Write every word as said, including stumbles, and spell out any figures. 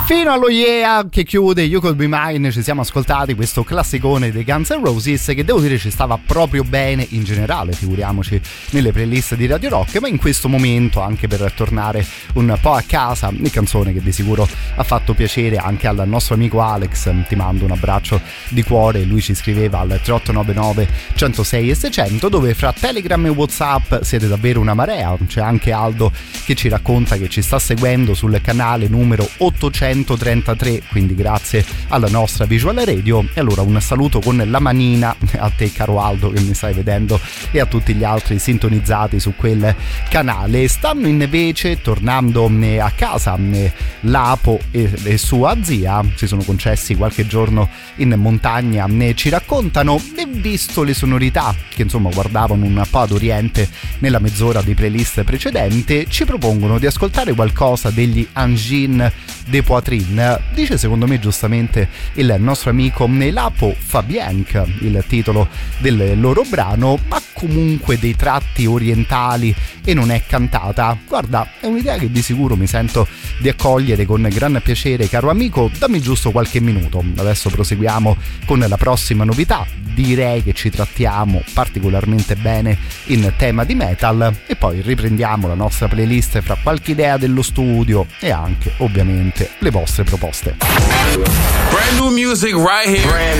Fino allo Yeah che chiude You Could Be Mine ci siamo ascoltati questo classicone dei Guns N' Roses, che devo dire ci stava proprio bene in generale, figuriamoci nelle playlist di Radio Rock, ma in questo momento, anche per tornare un po' a casa, una canzone che di sicuro ha fatto piacere anche al nostro amico Alex. Ti mando un abbraccio di cuore, lui ci scriveva al tre otto nove nove uno zero sei e seicento, dove fra Telegram e WhatsApp siete davvero una marea. C'è anche Aldo che ci racconta che ci sta seguendo sul canale numero ottocentotrentatré, quindi grazie alla nostra Visual Radio. E allora un saluto con la manina a te, caro Aldo, che mi stai vedendo, e a tutti gli altri sintonizzati su quel canale. Stanno invece tornando a casa Lapo e, e sua zia, si sono concessi qualche giorno in montagna, ne ci raccontano, e visto le sonorità che insomma guardavano un po' ad oriente nella mezz'ora di playlist precedente, ci propongono di ascoltare qualcosa degli Engine de Poitrine. Dice secondo me giustamente il nostro amico Lapo Fabienc il titolo del loro brano, ma comunque dei tratti orientali e non è cantata. Guarda, è un'idea che di sicuro mi sento di accogliere con gran piacere, caro amico. Dammi giusto qualche minuto, adesso proseguiamo con la prossima novità. Direi che ci trattiamo particolarmente bene in tema di metal, e poi riprendiamo la nostra playlist fra qualche idea dello studio e anche ovviamente le vostre proposte. Brand new music right here. Brand